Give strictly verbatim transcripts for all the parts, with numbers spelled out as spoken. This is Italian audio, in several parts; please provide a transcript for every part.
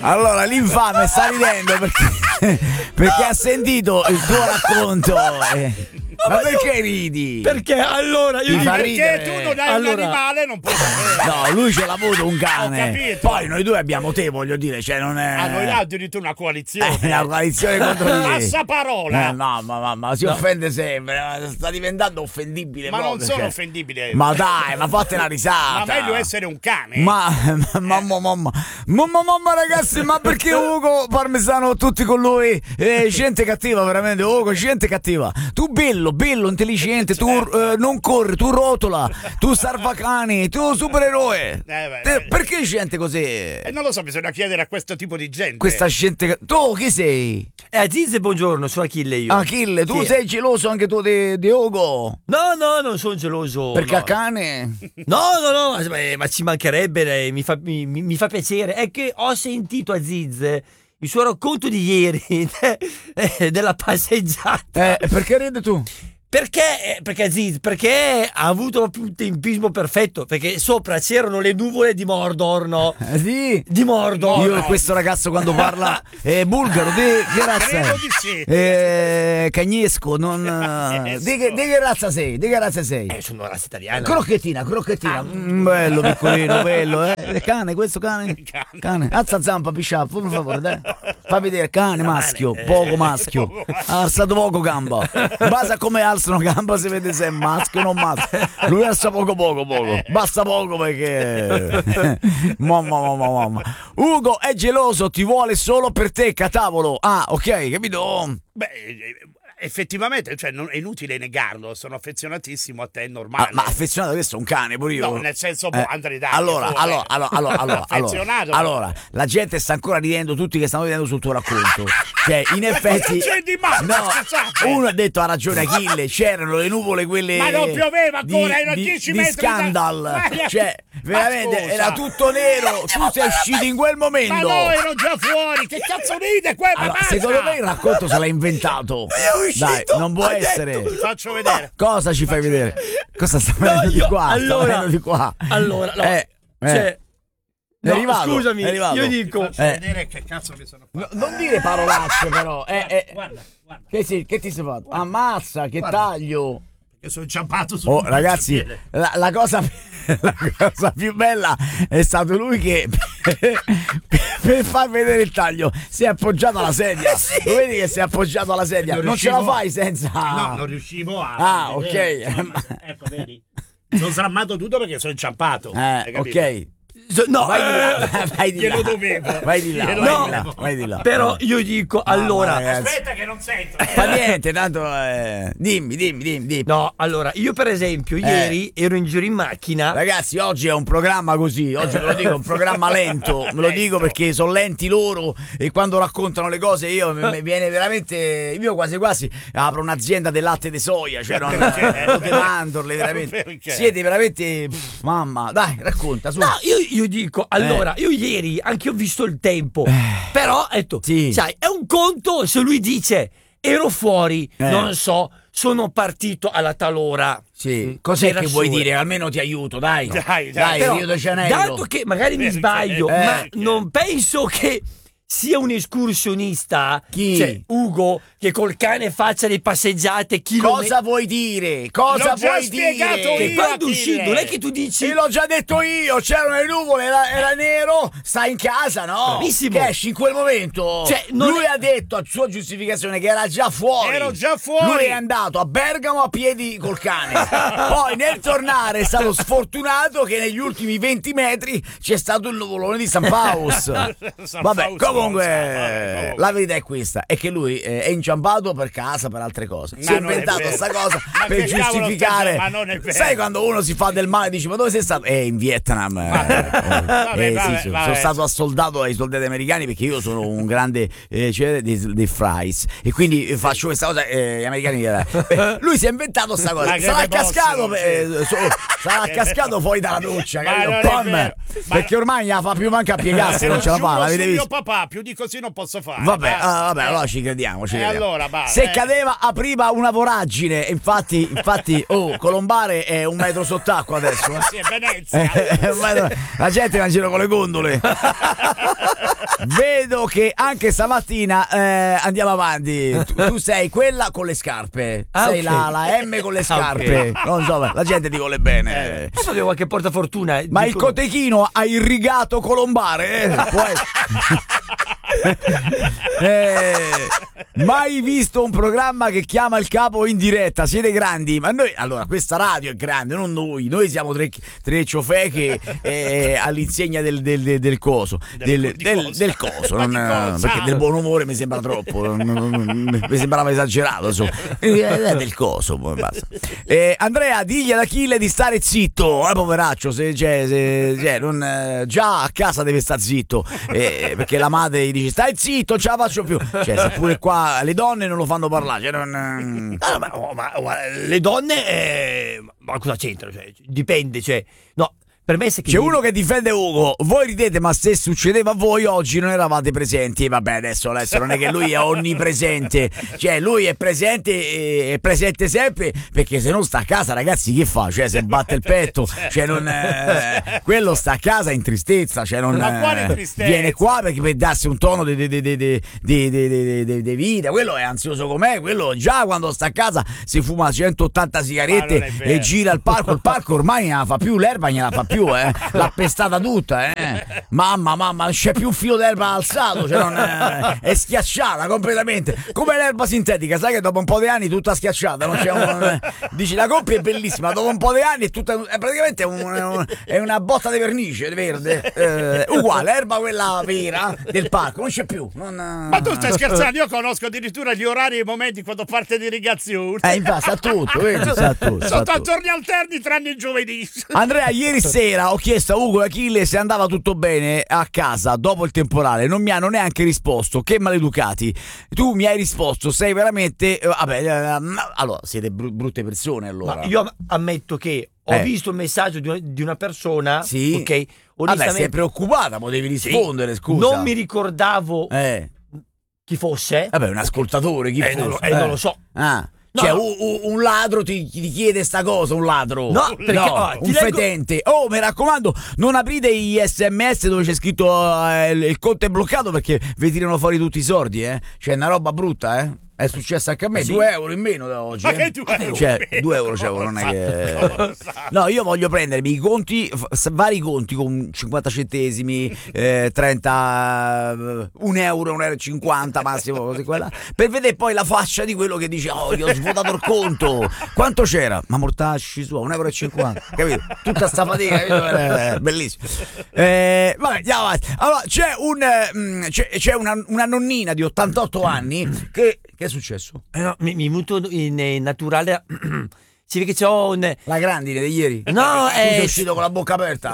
Allora, l'infame sta ridendo perché, perché ha sentito il tuo racconto. Eh. Ma, ma perché io... ridi? Perché allora io dico perché tu non hai allora... un animale, non puoi sapere. No, lui ce l'ha avuto un cane. Poi noi due abbiamo te, voglio dire, cioè non è. Ah, noi là addirittura una coalizione. È una coalizione contro di te. Passa parola. Eh, no, ma, ma, ma si no. offende sempre. Sta diventando offendibile. Ma proprio, non sono cioè. offendibile. Ma dai, ma fate una risata. Ma meglio essere un cane. Ma mamma, mamma, mamma, mamma, ragazzi, ma perché Ugo Parmesano tutti con lui? Eh, gente cattiva, veramente. Ugo, gente cattiva. Tu bello, bello, intelligente, tu eh, non corri, tu rotola, tu salvacani, tu supereroe. Eh, beh, perché gente così? Eh, non lo so, bisogna chiedere a questo tipo di gente. Questa gente. Tu chi sei? Eh, Aziz, buongiorno, sono Achille io. Achille, tu sì. sei geloso anche tu di, di Ugo? No, no, non sono geloso. Perché no. a cane? No, no, no, ma, ma ci mancherebbe, mi fa, mi, mi fa piacere. È che ho sentito Aziz il suo racconto di ieri della passeggiata. Eh, perché ride tu? Perché? Perché Aziz, perché ha avuto proprio un tempismo perfetto, perché sopra c'erano le nuvole di Mordor, no? Eh, sì. Di Mordor. Io e questo ragazzo quando parla è bulgaro, di che razza è? Sì. Eh, cagnesco, non di che, di che razza sei? Di che razza sei? Eh, sono razza italiana. Crochettina, crochettina. Ah. Mm, bello piccolino, bello, eh. Cane, questo cane? Cane. cane. Alza zampa, piscià, per favore, dai. Fa vedere cane maschio, poco maschio. Ha alzato poco gamba. Basta come alza una gamba si vede se è maschio o non maschio. Lui alza poco poco poco. Basta poco perché mamma mamma mamma. Ugo è geloso, ti vuole solo per te, catavolo. Ah, ok, capito? Beh, effettivamente, cioè, non è inutile negarlo, sono affezionatissimo a te, è normale. Ah, ma affezionato questo è un cane, pure io. No, nel senso, eh, Andrea, dai. Allora, tu, allora, allora, allora, allora, affezionato. Allora, la gente sta ancora ridendo, tutti che stanno ridendo sul tuo racconto. Cioè, in effetti, di male, no, uno ha detto ha ragione Achille, c'erano le nuvole quelle. Ma non pioveva ancora, erano di, dieci di metri scandal. Da... Cioè, veramente era tutto nero. Tu sei uscito in quel momento. Ma no, ero già fuori. Che cazzo ride qua? Allora, secondo me il racconto se l'ha inventato. Dai, non può essere. Ti faccio vedere. Cosa ci fai vedere? Cosa sta venendo di qua? Allora, sta di qua. Allora, no, eh, eh. Cioè, è no, arrivato, scusami, è arrivato. io dico. Ti faccio eh. vedere che cazzo mi sono fatto. No, non dire parolacce, però. Eh, eh. Guarda, guarda. Che, sì, che ti sei fatto? Guarda. Ammazza, che Guarda. taglio. Che sono inciampato su. Oh, ragazzi, la, la, cosa, la cosa più bella è stato lui che per, per far vedere il taglio si è appoggiato alla sedia. Sì. Lo vedi che si è appoggiato alla sedia? Non, non ce la fai senza. No, non riuscivo a. Ah, ok. Ecco, vedi. Sono srammato tutto perché sono inciampato. Eh, ok. No, vai di là, vai di là. Glielo dovevo. Vai di là, Glielo vai, dovevo. di là vai di là. Però io dico, allora, no, aspetta che non sento. Fa niente, tanto eh, dimmi, dimmi, dimmi, dimmi. No, allora, io per esempio Eh. ieri ero in giro in macchina. Ragazzi, oggi è un programma così, oggi ve lo dico, un programma lento, me lo dico perché sono lenti loro e quando raccontano le cose io mi viene veramente, io quasi quasi apro un'azienda del latte di soia, cioè non di mandorle, veramente. Perché? Siete veramente pff, mamma, dai, racconta su. No, io, io dico, allora, io ieri anche ho visto il tempo, però, ho detto, Sì. sai, è un conto se lui dice, ero fuori, Eh. non so, sono partito alla tal ora. Sì, cos'è Era che vuoi sole. dire? Almeno ti aiuto, dai. Dai, dai. Dai, Però, Rio de Janeiro. dato che magari mi Perché? sbaglio, Eh, ma perché? non penso che sia un escursionista, Chi? cioè Ugo, che col cane faccia le passeggiate chilometri. Cosa vuoi dire? Cosa L'ho già vuoi spiegato dire? Che io, quando Achille. uscì, non è che tu dici. Sì, l'ho già detto io, c'erano le nuvole, era, era nero, stai in casa, no? Bravissimo. Che esci in quel momento. Cioè, non lui è- ha detto a sua giustificazione che era già fuori. Ero già fuori. Lui è andato a Bergamo a piedi col cane. Poi nel tornare è stato sfortunato che negli ultimi venti metri c'è stato il nuvolone di San Paus. Vabbè, Paus, comunque vabbè, la verità è questa, è che lui eh, è inciampato per casa, per altre cose. Si Ma è non è inventato vero. sta cosa Ma per che cavolo giustificare. stai- ma non è vero. Sai quando uno si fa del male dice ma dove sei stato? Eh, in Vietnam. Eh, vabbè, eh, sì, vabbè, sì, vabbè. sono stato assoldato dai soldati americani perché io sono un grande eh, cioè, dei, dei fries e quindi eh, faccio questa cosa eh, gli americani eh, lui si è inventato sta cosa. Ma che Sarà ne cascato possono, eh, so- sarà Che cascato ne- fuori dalla doccia, Ma capito? non è Pam! vero. Ma- Perché ormai non fa più manca a piegarsi, Te non lo ce la giuro fa, su l'avete mio visto? papà, più di così non posso fare. Vabbè, basta. ah, vabbè, Eh. allora ci crediamo, ci E crediamo. allora, basta, Se eh. cadeva apriva una voragine, infatti, infatti, oh, Colombare è un metro sott'acqua adesso. Eh. Sì, è Venezia. Eh, un metro- La gente va in giro con le gondole. vedo che anche stamattina eh, andiamo avanti. Tu, tu sei quella con le scarpe. Ah, sei ok. la, la M con le Ah, scarpe. ok. Non so, la gente ti vuole bene. Eh, avevo qualche portafortuna. Ma il dico- cotechino ha irrigato colombare? Eh? Può eh, mai visto un programma che chiama il capo in diretta? Siete grandi, ma noi, allora, questa radio è grande, non noi. Noi siamo tre, tre ciofeche eh, all'insegna del, del, del, del coso, del, di del, cosa? del coso, Ma non, di cosa? perché del buon umore mi sembra troppo, non- non- mi sembrava esagerato, insomma. Eh, del coso, poi basta. Eh, Andrea, digli ad Achille di stare zitto, eh, poveraccio, se, cioè, se, cioè, non, eh, già a casa deve stare zitto, eh, perché la madre gli dice stai zitto, non ce la faccio più, cioè seppure qua le donne non lo fanno parlare, cioè, non, Ah, ma, oh, ma, oh, ma le donne, eh, ma cosa c'entra? Cioè, dipende, cioè, no, per me se che c'è uno che difende Ugo, voi ridete ma se succedeva a voi oggi non eravate presenti, vabbè adesso, adesso non è che lui è onnipresente, cioè lui è presente e è presente sempre, perché se non sta a casa ragazzi che fa? Cioè se batte il petto, cioè non eh, quello sta a casa in tristezza, cioè non Ma quale eh, tristezza? viene qua perché per darsi un tono di, di, di, di, di, di, di, di, di vita, quello è ansioso com'è, quello già quando sta a casa si fuma centottanta Ma sigarette non è vero. e gira al parco, il parco ormai non la fa più, l'erba non la fa più, eh. L'ha pestata tutta, eh. Mamma, mamma, non c'è più un filo d'erba alzato, cioè non è, è schiacciata completamente. Come l'erba sintetica, sai che dopo un po' di anni è tutta schiacciata, non c'è un, dici la coppia è bellissima, dopo un po' di anni è tutta è praticamente un, è un- è una botta di vernice verde. Eh, uguale, erba quella vera del parco, non c'è più. Non, Ma tu stai scherzando? Io conosco addirittura gli orari e i momenti quando parte l'irrigazione. Eh, infatti sa tutto, vedi, sa tutto. sa Sono a tutto. giorni alterni tranne il giovedì. Andrea, ieri sera ho chiesto a Ugo e Achille se andava tutto bene a casa dopo il temporale, non mi hanno neanche risposto, che maleducati. Tu mi hai risposto, sei veramente eh, vabbè, eh, allora siete bru- brutte persone allora. Ma io am- ammetto che ho Eh. visto un messaggio di una, di una persona, Sì. ok, Vabbè, onestamente sei preoccupata, potevi rispondere, scusa. non mi ricordavo Eh, chi fosse. vabbè, un ascoltatore, chi Eh, fosse? non lo- eh, non lo so. Ah. No, Cioè, no. un, un- un ladro ti, ti chiede sta cosa, un ladro. No, perché- oh, ti un leggo- fetente. Oh, mi raccomando, non aprite gli sms dove c'è scritto eh, il, il conto è bloccato perché vi tirano fuori tutti i soldi, eh. Cioè, è una roba brutta, eh. È successo anche a me, Sì. due euro in meno da oggi. Ma eh. che due euro Cioè, in meno? due euro c'avevo, non è che. No, io voglio prendermi i conti, f- vari conti con cinquanta centesimi, eh, trenta, eh, un euro, un euro e cinquanta massimo, così quella, per vedere poi la faccia di quello che dice, oh, gli ho svuotato il conto. Quanto c'era? Ma mortacci su, un euro e cinquanta, capito? Tutta sta fatica, capito? Eh, bellissimo. Eh, vabbè, andiamo avanti. Allora, c'è, un, eh, mh, c'è, c'è una, una nonnina di ottantotto anni che. Che è successo? Eh, no, mi, mi muto in eh, naturale. Si vede che c'ho un. La grandine di ieri? No, Tu sei eh, uscito con la bocca aperta.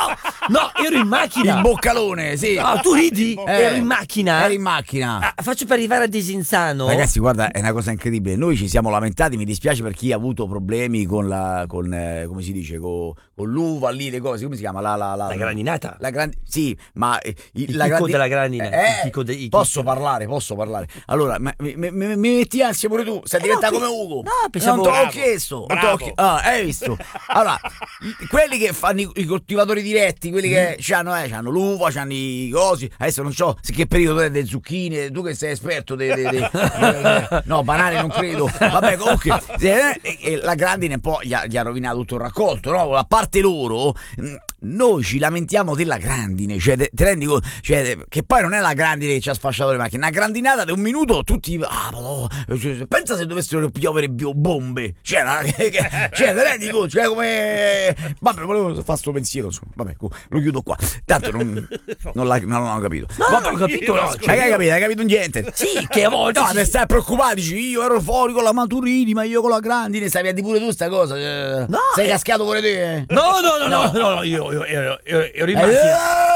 No, ero in macchina. Il boccalone, sì. No, tu ridi? Eh, ero in macchina. Eri in macchina. Ah, faccio per arrivare a Desenzano. Ragazzi, guarda, è una cosa incredibile. Noi ci siamo lamentati, mi dispiace per chi ha avuto problemi con la, con, eh, come si dice, con, con l'uva lì, le cose, come si chiama? La, la, la, La grandinata. La gran- sì, ma eh, Il la chicco grandi- della grandina, Eh, il chicco de- il posso chicco. parlare, posso parlare. Allora, ma- mi, mi- mi- mi metti ansia pure tu, sei Eh, no, diventato che- come Ugo. no, pensavo- non te l'ho Bravo, chiesto. non te l'ho bravo. chie- ah, hai visto? Allora, i- quelli che fanno i, i coltivatori diretti, quelli che c'hanno, eh, c'hanno l'uva, c'hanno i cosi. Adesso non so se che periodo è delle zucchine, tu che sei esperto de, de- de- de- no, banane non credo. Vabbè, comunque eh, e- e la grandine poi gli ha, gli ha rovinato tutto il raccolto, no? A parte loro, mh, noi ci lamentiamo della grandine, cioè te, te rendi conto? Cioè, che poi non è la grandine che ci ha sfasciato le macchine, una grandinata di un minuto tutti ah, madonna, cioè, pensa se dovessero piovere bio- bombe, cioè, la, che, che, cioè te rendi conto? Cioè, come vabbè, volevo fare sto pensiero, insomma. Vabbè, lo chiudo qua, tanto non, non, l'ha- non l'ho capito. No, Vabbè, ho capito, no, hai cioè, capito, hai capito niente. Sì, che a volte No, si- te stai preoccupati, dici io ero fuori con la Maturini, ma io con la grandine, stavi a di pure tu sta cosa. eh? No, sei eh. cascato pure te? eh? No, no, no, no, no, no, io, io ero, ero, ero in macchina.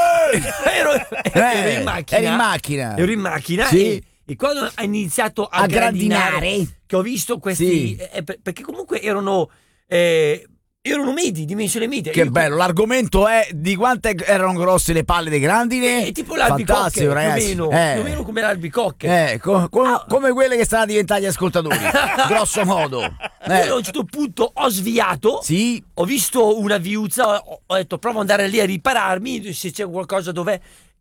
Eh, ero, ero eh, in macchina. eri in macchina. Ero in macchina Sì. e, e quando ha iniziato a, A grandinare, grandinare. che ho visto questi Sì. eh, per- perché comunque erano eh, erano medi, dimensioni medie. Che Io- bello, l'argomento è di quante erano grosse le palle dei grandine. È tipo l'albicocche, Fantastico, più o ragazzi. meno, Eh. più o meno come l'albicocche. Eh, co- co- Ah. come quelle che stanno a diventare gli ascoltatori, grosso modo. Io Eh. a un certo punto ho sviato. Sì, Ho visto una viuzza, ho, ho detto provo ad andare lì a ripararmi se c'è qualcosa dov'è.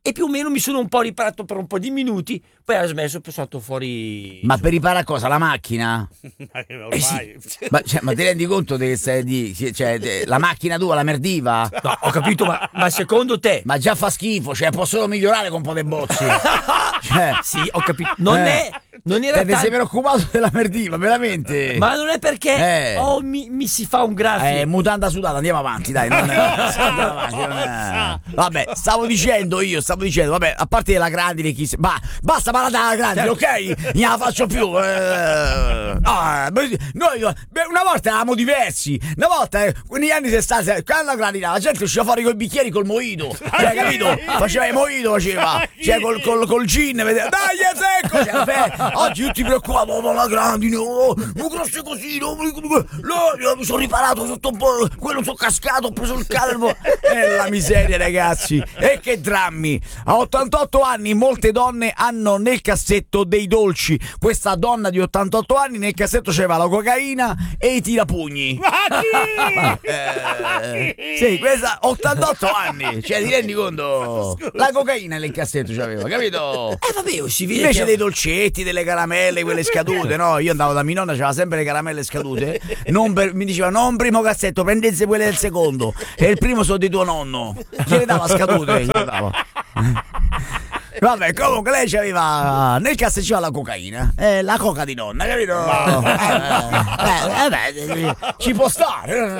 e più o meno mi sono un po' riparato per un po' di minuti, poi ha smesso, poi sono andato fuori. Ma per riparare cosa? La macchina? Ormai. Eh sì. Ma, cioè, ma ti rendi conto di, di cioè, de- la macchina tua, la merdiva? No, ho capito, ma, ma secondo te? Ma già fa schifo, cioè può solo migliorare con un po' di bozzi. Cioè, Sì, ho capito. Non Eh. è. Non era te ne sei tanto. preoccupato della merdiva, veramente? Ma non è perché Eh. oh, mi, mi si fa un graffio. Eh, mutanda sudata, andiamo avanti, dai. Non andiamo avanti, non è- Vabbè, stavo dicendo io, stavo dicendo, vabbè, a parte la grandine, chi se... bah, basta parlare della grandine, ok? Non la faccio più. Eh, ah, beh, noi beh, una volta eravamo diversi, una volta, eh, negli anni sessanta, quando la grandine, la gente usciva fuori con i bicchieri col mojito, cioè, capito? Faceva il mojito, faceva, cioè, col, col, col gin, vedeva, dai, è secco, cioè, vabbè, oggi tutti preoccupati, oh, la grandine, oh, non grosse così, no, no, mi sono riparato sotto un po', quello sono cascato, ho preso il calvo. E la miseria, ragazzi, e che drammi. A ottantotto anni molte donne hanno nel cassetto dei dolci. Questa donna di ottantotto anni nel cassetto c'aveva la cocaina e i tirapugni. Ma chi? Eh, sì, questa ottantotto anni, cioè ti rendi conto? La cocaina nel cassetto c'aveva, capito? Eh vabbè, si vede Invece che- dei dolcetti, delle caramelle, quelle scadute, no? Io andavo da mia nonna, c'aveva sempre le caramelle scadute. Non per- mi diceva, non primo cassetto, prendete quelle del secondo. E il primo sono di tuo nonno. Gliele dava scadute, gliele dava. Vabbè, comunque lei c'aveva nel cassetto c'aveva la cocaina, eh, la coca di nonna, capito? Eh, eh, eh, ci può stare.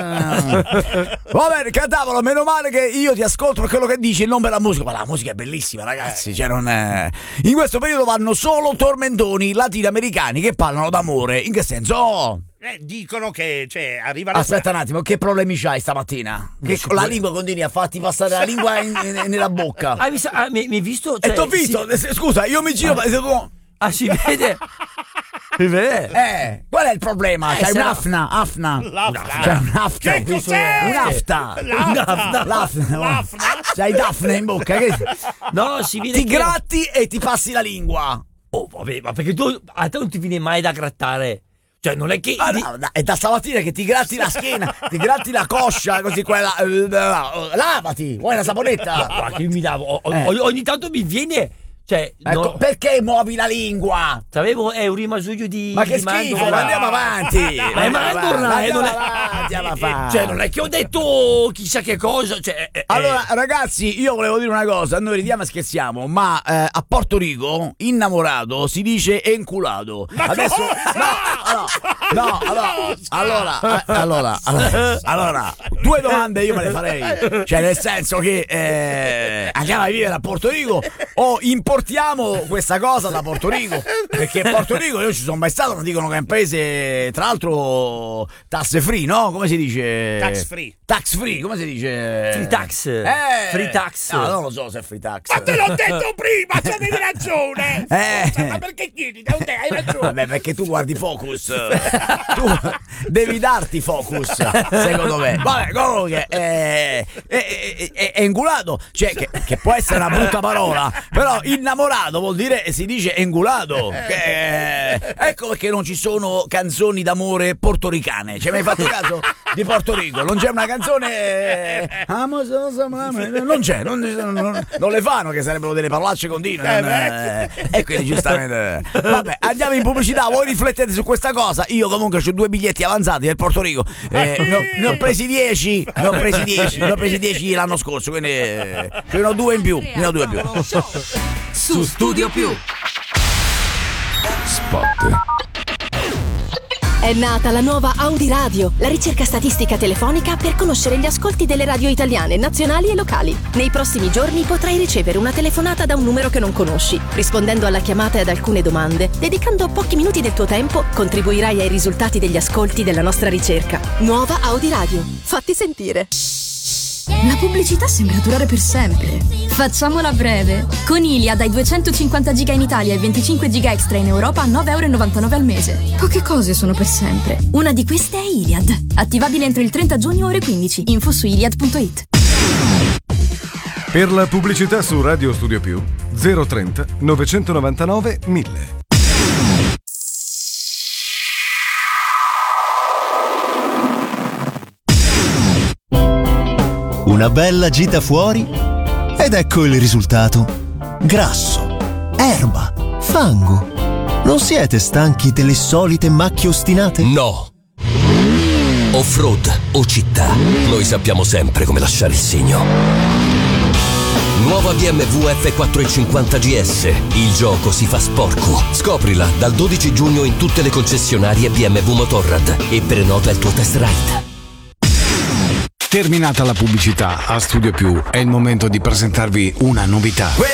Va bene, cantavolo, meno male che io ti ascolto per quello che dici e non per la musica, ma la musica è bellissima, ragazzi, cioè non è... In questo periodo vanno solo tormentoni latinoamericani che parlano d'amore. In che senso? Oh, Eh, dicono che cioè, arriva la aspetta un attimo, che problemi c'hai stamattina? Che con la lingua continui a farti passare la lingua in- in- nella bocca. Ah, mi, sa- ah, mi, mi hai visto? E Cioè, t'ho visto, si- eh, scusa, io mi giro, ma se tu... ah, si vede? Si vede? Eh, qual è il problema? Eh, C'hai se no- un'afna, afna. L'afna. C'hai un'afta. Che cos'è? Un'afta. L'afna. L'afna. L'afna. C'hai Daphne in bocca. Che... No, si vede Ti che... gratti e ti passi la lingua. Oh, vabbè, ma perché tu a te non ti viene mai da grattare? Cioè, non è che... Ah, di- no, da- è da stamattina che ti gratti la schiena, ti gratti la coscia, così quella. eh, Lavati, vuoi una saponetta? Guarda che io mi davo... o- o- Eh. Ogni tanto mi viene... Cioè, Ecco, no, perché muovi la lingua? sapevo è un rimasuglio di... Ma che di schifo, mandorla. ma andiamo avanti. Ma è mandorla, eh, non è... avanti alla fa. Cioè, non è che ho detto chissà che cosa, cioè... eh, Allora, ragazzi, io volevo dire una cosa, noi ridiamo e scherziamo, ma eh, a Porto Rico, innamorato si dice enculato. Adesso, no, no, allora, allora, eh, allora, allora, allora, due domande io me le farei. Cioè, nel senso che eh, andiamo a vivere a Porto Rico o importiamo questa cosa da Porto Rico? Perché a Porto Rico io ci sono mai stato, mi dicono che è un paese, tra l'altro, tasse free, no? Come si dice? Tax free. Tax free, come si dice? Free tax. Eh, Free tax. No, non lo so se è free tax. Ma te l'ho detto prima, c'avevi ragione. Eh. Ma perché chiedi? Da te hai ragione. Vabbè, perché tu guardi Focus. Tu devi darti Focus, secondo me. Vabbè, comunque è, è, è, è, è ingulato, cioè che, che può essere una brutta parola, però innamorato vuol dire, si dice engulato. Che, ecco perché non ci sono canzoni d'amore portoricane. Ci hai mai fatto caso? Di Porto Rico non c'è una canzone. Amo, so, so, mama. Non c'è, non, non, non le fanno, che sarebbero delle parolacce continue. non- eh, e quindi giustamente. Vabbè, andiamo in pubblicità. Voi riflettete su questa cosa. Io comunque ho due biglietti avanzati del Porto Rico. Eh, ne, ho, ne ho presi dieci. Ne ho presi dieci. Ne ho presi dieci l'anno scorso. Quindi eh, ce ne ho due in più. Ne ho due in più. Su Studio Più. Spot. È nata la nuova Audi Radio, la ricerca statistica telefonica per conoscere gli ascolti delle radio italiane, nazionali e locali. Nei prossimi giorni potrai ricevere una telefonata da un numero che non conosci. Rispondendo alla chiamata e ad alcune domande, dedicando pochi minuti del tuo tempo, contribuirai ai risultati degli ascolti della nostra ricerca. Nuova Audi Radio. Fatti sentire. La pubblicità sembra durare per sempre. Facciamola breve. Con Iliad dai duecentocinquanta giga in Italia e venticinque giga extra in Europa a nove virgola novantanove euro al mese. Poche cose sono per sempre. Una di queste è Iliad. Attivabile entro il trenta giugno ore quindici. Info su iliad punto it. Per la pubblicità su Radio Studio Più zero trenta novecentonovantanove mille. Una bella gita fuori Ed ecco il risultato. Grasso, erba, fango. Non siete stanchi delle solite macchie ostinate? No. Off-road o città, noi sappiamo sempre come lasciare il segno. Nuova B M W F quattrocentocinquanta G S. Il gioco si fa sporco. Scoprila dal dodici giugno in tutte le concessionarie B M W Motorrad e prenota il tuo test ride. Terminata la pubblicità, a Studio Più è il momento di presentarvi una novità.